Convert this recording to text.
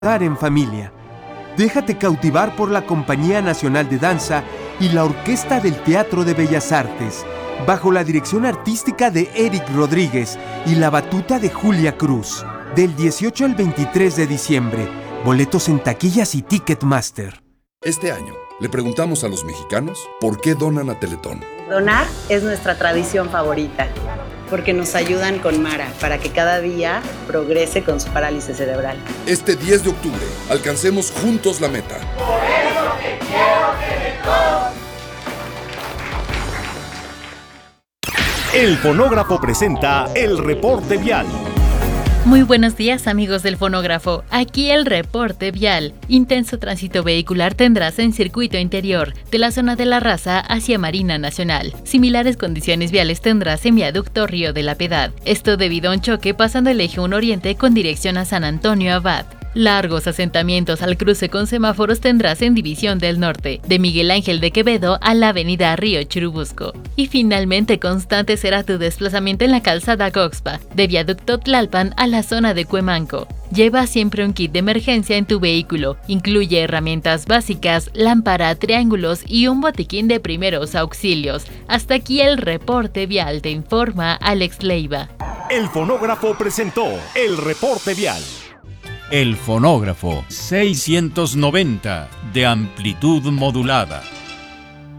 Dar en familia. Déjate cautivar por la Compañía Nacional de Danza y la Orquesta del Teatro de Bellas Artes, bajo la dirección artística de Eric Rodríguez y la batuta de Julia Cruz. Del 18 al 23 de diciembre. Boletos en taquillas y Ticketmaster. Este año le preguntamos a los mexicanos por qué donan a Teletón. Donar es nuestra tradición favorita, porque nos ayudan con Mara para que cada día progrese con su parálisis cerebral. Este 10 de octubre, alcancemos juntos la meta. Por eso te quiero, Teletón. El Fonógrafo presenta el reporte vial. Muy buenos días, amigos del Fonógrafo. Aquí el reporte vial. Intenso tránsito vehicular tendrás en circuito interior, de la zona de La Raza hacia Marina Nacional. Similares condiciones viales tendrás en viaducto Río de la Piedad. Esto debido a un choque pasando el eje 1 Oriente con dirección a San Antonio Abad. Largos asentamientos al cruce con semáforos tendrás en División del Norte, de Miguel Ángel de Quevedo a la avenida Río Churubusco. Y finalmente constante será tu desplazamiento en la calzada Coxpa, de viaducto Tlalpan a la zona de Cuemanco. Lleva siempre un kit de emergencia en tu vehículo. Incluye herramientas básicas, lámpara, triángulos y un botiquín de primeros auxilios. Hasta aquí el reporte vial, te informa Alex Leiva. El Fonógrafo presentó el reporte vial. El Fonógrafo 690 de amplitud modulada.